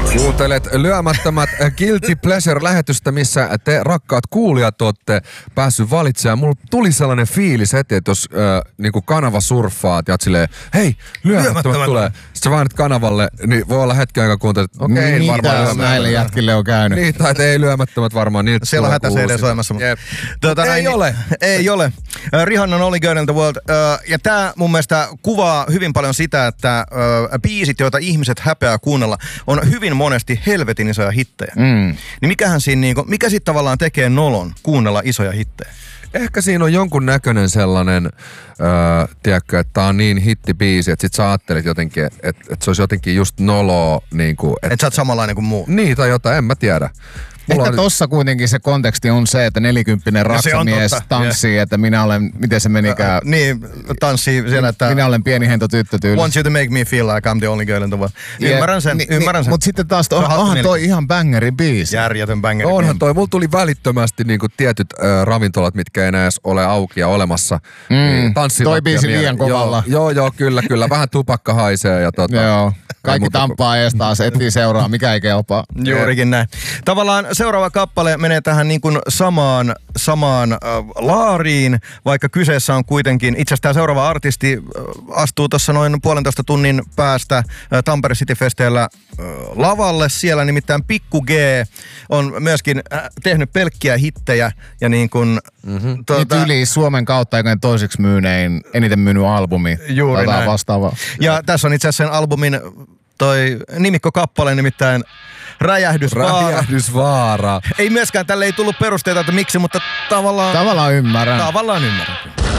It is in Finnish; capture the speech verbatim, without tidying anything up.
Kuuntelet lyömättömät Guilty Pleasure-lähetystä, missä te rakkaat kuulijat olette päässyt valitsemaan. Mulla tuli sellainen fiilis heti, että jos äh, niinku kanava surffaat ja oot silleen, hei, lyömättömät tulee. Sitten sä vaanit kanavalle, niin voi olla hetken aikaa kuuntelet, että okei, okay, varmaan lyömättömät. Näille jätkille on käynyt. Niin, tai ei lyömättömät varmaan. Niiltä siellä on hätä C D soimassa. Tuota, ei näin, ole. Ei ole. Rihannan Only Girl in the World. Ja tää mun mielestä kuvaa hyvin paljon sitä, että biisit, joita ihmiset häpeää kuunnella, on hyvin monesti helvetin isoja hittejä. Mm. Niin mikähän siinä niinku, mikä sit tavallaan tekee nolon kuunnella isoja hittejä? Ehkä siinä on jonkun näköinen sellainen, öö, tiedätkö, että tää on niin hittibiisi, että sit sä ajattelit jotenkin, että, että se olisi jotenkin just noloa. Niin kuin, että et sä oot samanlainen kuin muu. Niin, tai jotain, en mä tiedä. Mulla Ehkä on tossa kuitenkin se konteksti on se, että nelikymppinen raksamies tanssii, yeah. että minä olen, miten se menikään? Uh, niin, tanssii siellä, että minä olen pieni hento tyttö tyylissä. Want you to make me feel like I'm the only girl in the world. Yeah. Ymmärrän sen, ni, ymmärrän sen. Mutta sitten taas, on, onhan toi ihan bangeri biisi. Järjetön bangeri. Onhan toi, mulla tuli välittömästi niinku tietyt äh, ravintolat, mitkä ei enää edes ole auki ja olemassa. Mm, niin, toi biisi liian kovalla. Joo, joo, joo, kyllä, kyllä. Vähän tupakka haisee ja tota. Joo. Kaikki tampaa ees taas, etsii seuraa, mikä ei kelpaa. Juurikin näin. Tavallaan seuraava kappale menee tähän niin kuin samaan, samaan äh, laariin, vaikka kyseessä on kuitenkin, itse asiassa tämä seuraava artisti äh, astuu tuossa noin puolentoista tunnin päästä äh, Tampere City Festeillä äh, lavalle. Siellä nimittäin Pikku G on myöskin äh, tehnyt pelkkiä hittejä ja niin kuin mm-hmm. tuota, niin yli Suomen kautta eikä toiseksi myynein, eniten myynyt albumi. Juuri näin. Vastaavaa. Ja tässä on itse asiassa sen albumin toi nimikkokappale nimittäin Räjähdysvaara. Räjähdysvaara. Ei myöskään, tälle ei tullut perusteita, että miksi, mutta tavallaan... Tavallaan ymmärrän. Tavallaan ymmärrän.